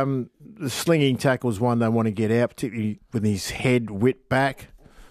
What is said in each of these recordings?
The slinging tackle is one they want to get out, particularly with his head whipped back.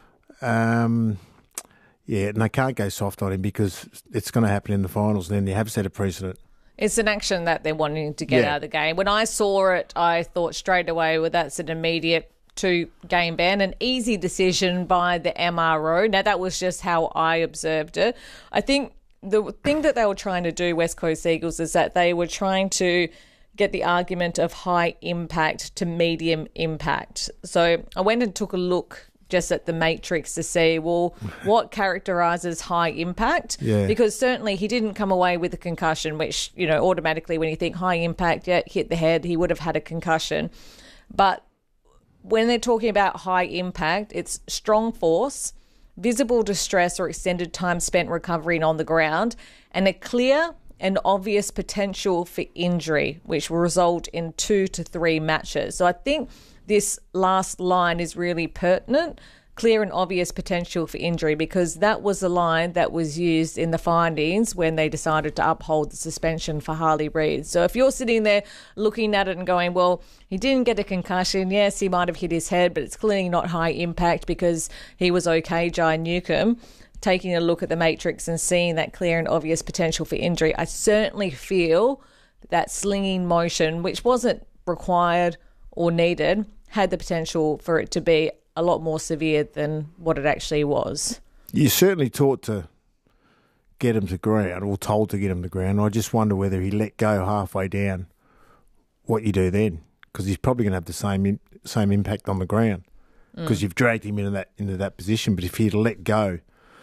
And they can't go soft on him because it's going to happen in the finals, and then they have set a precedent. It's an action that they're wanting to get out of the game. When I saw it, I thought straight away, well, that's an immediate 2-game ban, an easy decision by the MRO. Now, that was just how I observed it. I think the thing that they were trying to do, West Coast Eagles, is that they were trying to get the argument of high impact to medium impact. So I went and took a look just at the matrix to see, well, what characterises high impact? Yeah. Because certainly he didn't come away with a concussion, which, automatically when you think high impact, hit the head, he would have had a concussion. But when they're talking about high impact, it's strong force, visible distress or extended time spent recovering on the ground, and a clear and obvious potential for injury, which will result in 2 to 3 matches. So I think this last line is really pertinent, clear and obvious potential for injury, because that was the line that was used in the findings when they decided to uphold the suspension for Harley Reid. So if you're sitting there looking at it and going, well, he didn't get a concussion, yes, he might have hit his head, but it's clearly not high impact because he was okay, Jai Newcomb, taking a look at the matrix and seeing that clear and obvious potential for injury, I certainly feel that slinging motion, which wasn't required or needed, had the potential for it to be a lot more severe than what it actually was. You're certainly taught to get him to ground, or told to get him to ground. I just wonder whether he let go halfway down, what you do then, because he's probably going to have the same impact on the ground because you've dragged him into that position. But if he'd let go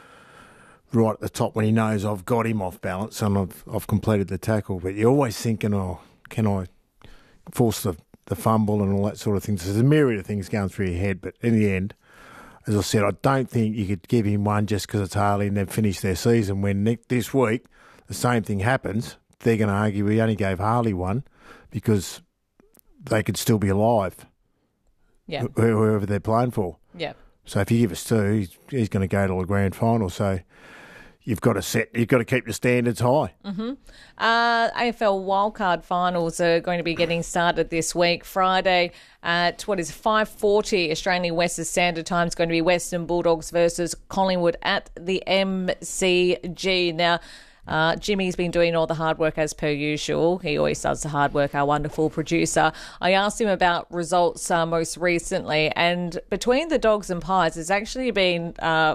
right at the top when he knows I've got him off balance and I've completed the tackle, but you're always thinking, can I force the fumble and all that sort of thing. So there's a myriad of things going through your head, but in the end, as I said, I don't think you could give him one just because it's Harley and they've finished their season. When this week the same thing happens, they're going to argue we only gave Harley one because they could still be alive, whoever they're playing for. Yeah. So if you give us 2, he's going to go to the grand final. So you've got to keep your standards high. Mm-hmm. AFL wildcard finals are going to be getting started this week. Friday at 5:40 Australian Western Standard Time is going to be Western Bulldogs versus Collingwood at the MCG. Now, Jimmy's been doing all the hard work as per usual. He always does the hard work, our wonderful producer. I asked him about results most recently, and between the Dogs and Pies, it's actually been,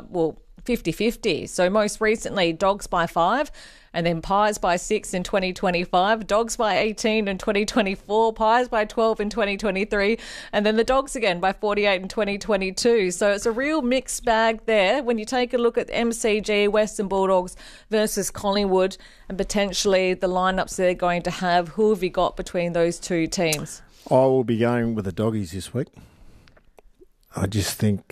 50-50. So most recently, Dogs by 5, and then Pies by 6 in 2025, Dogs by 18 in 2024, Pies by 12 in 2023, and then the Dogs again by 48 in 2022. So it's a real mixed bag there when you take a look at MCG, Western Bulldogs versus Collingwood, and potentially the lineups they're going to have. Who have you got between those two teams? I will be going with the Doggies this week. I just think...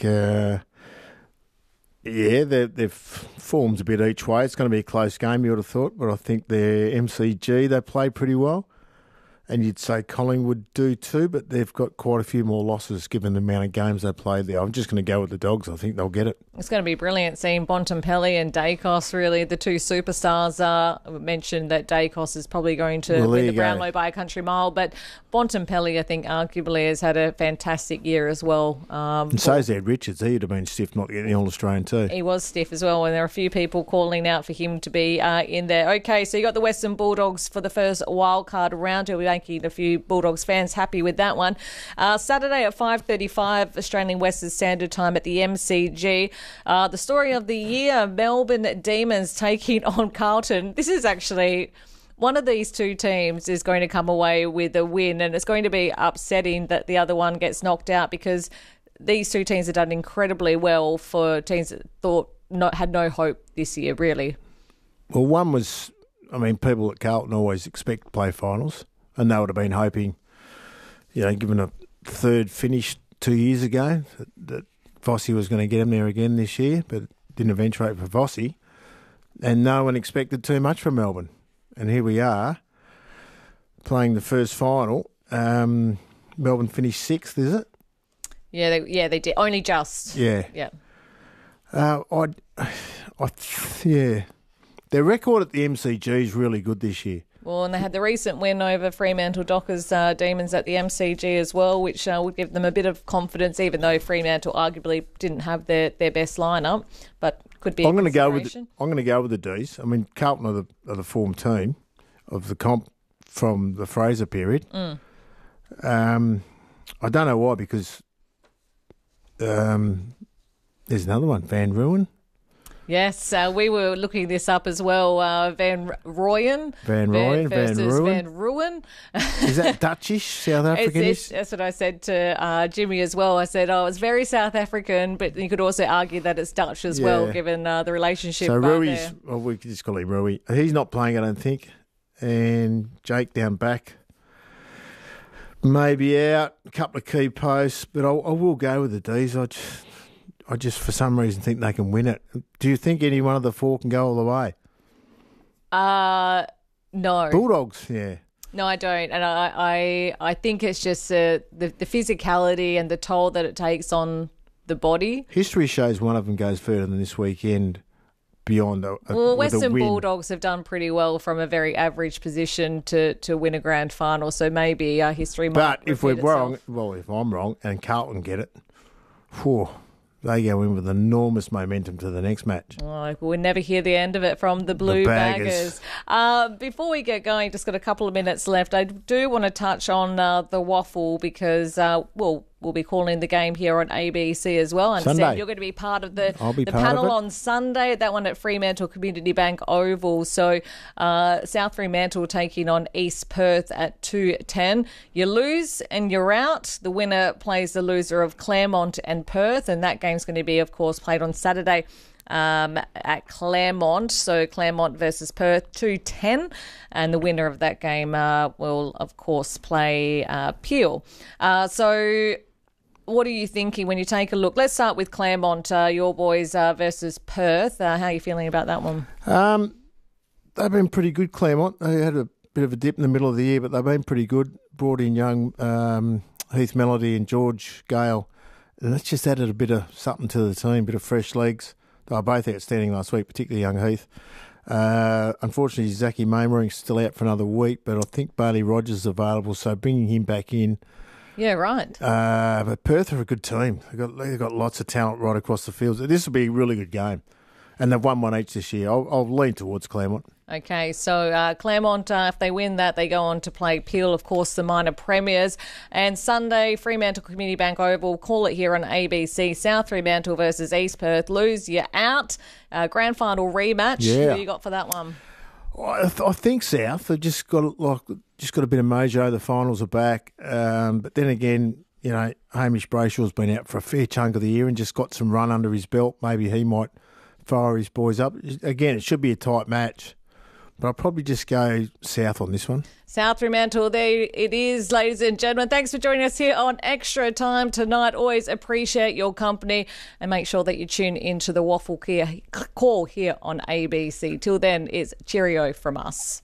they've formed a bit each way. It's going to be a close game, you would have thought, but I think their MCG, they play pretty well. And you'd say Collingwood do too, but they've got quite a few more losses given the amount of games they played there. I'm just going to go with the Dogs. I think they'll get it. It's going to be brilliant seeing Bontempelli and Dacos, really, the two superstars. I mentioned that Dacos is probably going to win the Brownlow by a country mile, but Bontempelli, I think, arguably has had a fantastic year as well. And so is Ed Richards. He'd have been stiff not getting the All-Australian too. He was stiff as well, and there are a few people calling out for him to be in there. Okay, so you got the Western Bulldogs for the first wildcard round. We'll be making a few Bulldogs fans happy with that one. Saturday at 5:35 Australian Western Standard Time at the MCG. The story of the year, Melbourne Demons taking on Carlton. This is actually... one of these two teams is going to come away with a win, and it's going to be upsetting that the other one gets knocked out because these two teams have done incredibly well for teams that had no hope this year, really. Well, one was, people at Carlton always expect to play finals, and they would have been hoping, given a third finish 2 years ago, that Vossi was going to get them there again this year, but didn't eventuate for Vossi, and no one expected too much from Melbourne. And here we are, playing the first final. Melbourne finished 6th, is it? Yeah, they did. Only just. Yeah. Yeah. Their record at the MCG is really good this year. Well, and they had the recent win over Fremantle Dockers Demons at the MCG as well, which would give them a bit of confidence, even though Fremantle arguably didn't have their best lineup, but could be. I'm going to go with the D's. I mean, Carlton are the form team of the comp from the Fraser period. I don't know why, because there's another one, Van Rooyen. Yes, we were looking this up as well. Van Rooyen versus Van Rooyen. Is that Dutchish, South Africanish? That's what I said to Jimmy as well. I said, it's very South African, but you could also argue that it's Dutch as well, given the relationship. So Rui's, we could just call him Rui. He's not playing, I don't think. And Jake down back, maybe out, a couple of key posts, but I will go with the D's. I just, for some reason, think they can win it. Do you think any one of the four can go all the way? No. Bulldogs, yeah. No, I don't. And I think it's just the physicality and the toll that it takes on the body. History shows one of them goes further than this weekend beyond Western Bulldogs have done pretty well from a very average position to win a grand final, so maybe history might But if we're repeat itself. wrong, if I'm wrong and Carlton get it, they go in with enormous momentum to the next match. Oh, we'll never hear the end of it from the Blue Baggers. Before we get going, just got a couple of minutes left. I do want to touch on the waffle because, we'll be calling the game here on ABC as well. I understand Sunday. you're going to be part of the part panel of it. on Sunday, that one at Fremantle Community Bank Oval. So South Fremantle taking on East Perth at 2:10. You lose and you're out. The winner plays the loser of Claremont and Perth, and that game's going to be, of course, played on Saturday at Claremont. So Claremont versus Perth, 2:10. And the winner of that game will, of course, play Peel. So what are you thinking when you take a look? Let's start with Claremont, your boys versus Perth. How are you feeling about that one? They've been pretty good, Claremont. They had a bit of a dip in the middle of the year, but they've been pretty good. Brought in young Heath Melody and George Gale. And that's just added a bit of something to the team, a bit of fresh legs. They were both outstanding last week, particularly young Heath. Unfortunately, Zachy Mamering's still out for another week, but I think Bailey Rogers is available, so bringing him back in. Yeah, right. But Perth are a good team. They've got lots of talent right across the field. This will be a really good game. And they've won one each this year. I'll lean towards Claremont. Okay, so Claremont, if they win that, they go on to play Peel, of course, the minor premiers. And Sunday, Fremantle Community Bank Oval, call it here on ABC. South Fremantle versus East Perth. Lose, you're out. Grand final rematch. Yeah. Who you got for that one? I think South. They've just got a bit of mojo. The finals are back. But then again, Hamish Brayshaw's been out for a fair chunk of the year and just got some run under his belt. Maybe he might fire his boys up. Again, it should be a tight match. But I'll probably just go South on this one. South Fremantle, there it is, ladies and gentlemen. Thanks for joining us here on Extra Time tonight. Always appreciate your company and make sure that you tune into the Waffle Call here on ABC. Till then, it's cheerio from us.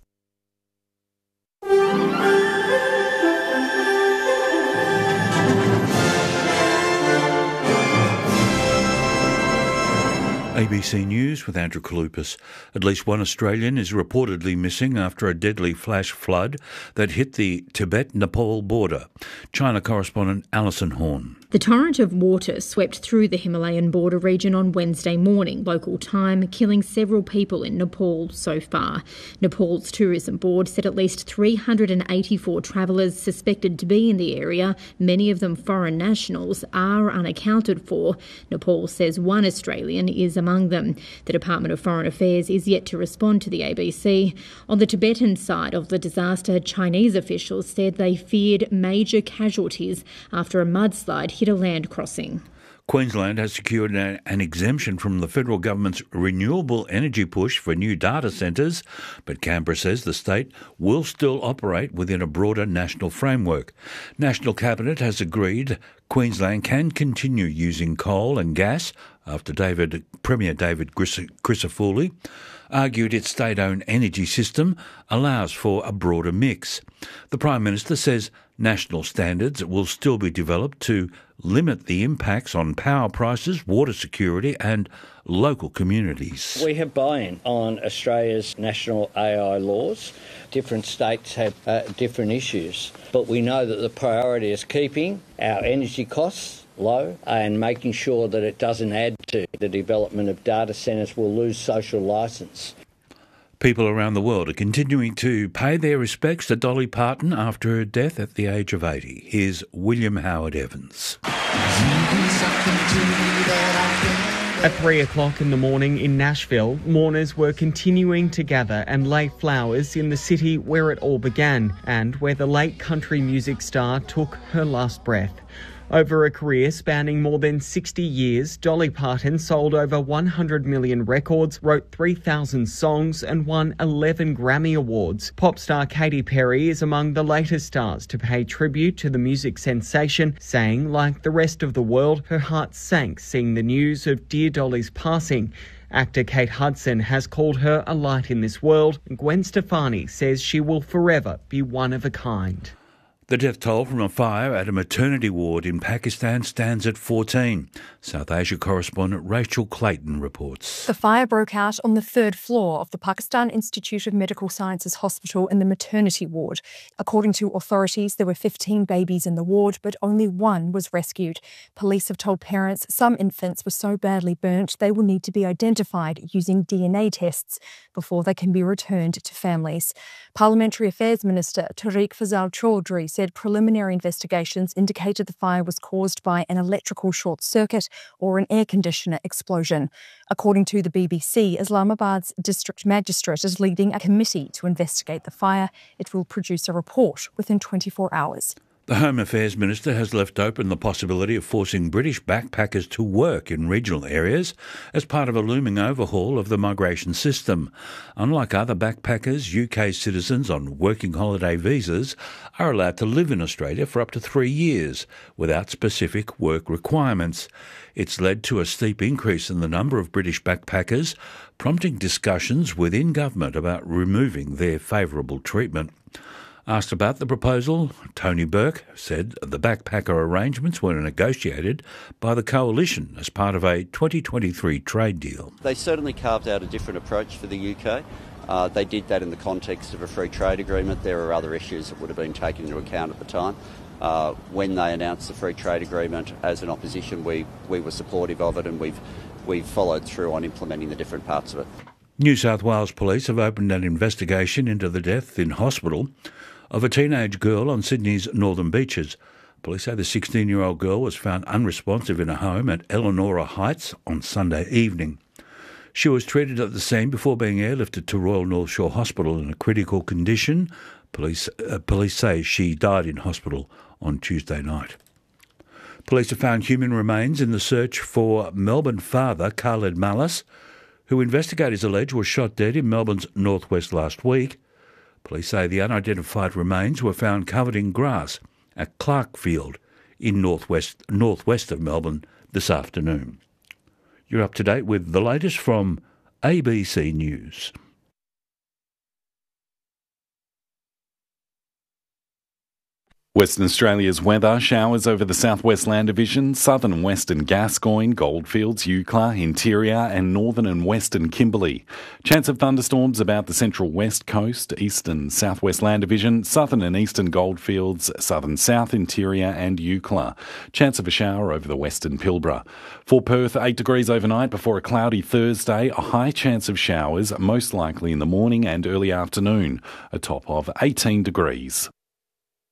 ABC News with Andrew Kalupas. At least one Australian is reportedly missing after a deadly flash flood that hit the Tibet-Nepal border. China correspondent Alison Horn. The torrent of water swept through the Himalayan border region on Wednesday morning, local time, killing several people in Nepal so far. Nepal's tourism board said at least 384 travellers suspected to be in the area, many of them foreign nationals, are unaccounted for. Nepal says one Australian is among them. The Department of Foreign Affairs is yet to respond to the ABC. On the Tibetan side of the disaster, Chinese officials said they feared major casualties after a mudslide hit a land crossing. Queensland has secured an exemption from the federal government's renewable energy push for new data centres, but Canberra says the state will still operate within a broader national framework. National Cabinet has agreed Queensland can continue using coal and gas after Premier David Crisafulli argued its state-owned energy system allows for a broader mix. The Prime Minister says national standards will still be developed to limit the impacts on power prices, water security and local communities. We have buy-in on Australia's national AI laws. Different states have different issues, but we know that the priority is keeping our energy costs low and making sure that it doesn't add to the development of data centres will lose social licence. People around the world are continuing to pay their respects to Dolly Parton after her death at the age of 80. Here's William Howard Evans. At 3 o'clock in the morning in Nashville, mourners were continuing to gather and lay flowers in the city where it all began and where the late country music star took her last breath. Over a career spanning more than 60 years, Dolly Parton sold over 100 million records, wrote 3,000 songs and won 11 Grammy Awards. Pop star Katy Perry is among the latest stars to pay tribute to the music sensation, saying, like the rest of the world, her heart sank seeing the news of dear Dolly's passing. Actor Kate Hudson has called her a light in this world. Gwen Stefani says she will forever be one of a kind. The death toll from a fire at a maternity ward in Pakistan stands at 14. South Asia correspondent Rachel Clayton reports. The fire broke out on the third floor of the Pakistan Institute of Medical Sciences hospital in the maternity ward. According to authorities, there were 15 babies in the ward, but only one was rescued. Police have told parents some infants were so badly burnt they will need to be identified using DNA tests before they can be returned to families. Parliamentary Affairs Minister Tariq Fazal Chaudhry said preliminary investigations indicated the fire was caused by an electrical short circuit or an air conditioner explosion. According to the BBC, Islamabad's district magistrate is leading a committee to investigate the fire. It will produce a report within 24 hours. The Home Affairs Minister has left open the possibility of forcing British backpackers to work in regional areas as part of a looming overhaul of the migration system. Unlike other backpackers, UK citizens on working holiday visas are allowed to live in Australia for up to 3 years without specific work requirements. It's led to a steep increase in the number of British backpackers, prompting discussions within government about removing their favourable treatment. Asked about the proposal, Tony Burke said the backpacker arrangements were negotiated by the Coalition as part of a 2023 trade deal. They certainly carved out a different approach for the UK. They did that in the context of a free trade agreement. There are other issues that would have been taken into account at the time. When they announced the free trade agreement as an opposition, we were supportive of it and we've followed through on implementing the different parts of it. New South Wales Police have opened an investigation into the death in hospital of a teenage girl on Sydney's northern beaches. Police say the 16-year-old girl was found unresponsive in a home at Eleanora Heights on Sunday evening. She was treated at the scene before being airlifted to Royal North Shore Hospital in a critical condition. Police say she died in hospital on Tuesday night. Police have found human remains in the search for Melbourne father Khaled Mallas, who investigators allege was shot dead in Melbourne's northwest last week. Police say the unidentified remains were found covered in grass at Clarkfield in northwest of Melbourne this afternoon. You're up to date with the latest from ABC News. Western Australia's weather: showers over the southwest land division, southern and western Gascoyne, Goldfields, Eucla, interior and northern and western Kimberley. Chance of thunderstorms about the central west coast, eastern southwest land division, southern and eastern Goldfields, southern south, interior and Eucla. Chance of a shower over the western Pilbara. For Perth, 8 degrees overnight before a cloudy Thursday. A high chance of showers, most likely in the morning and early afternoon. A top of 18 degrees.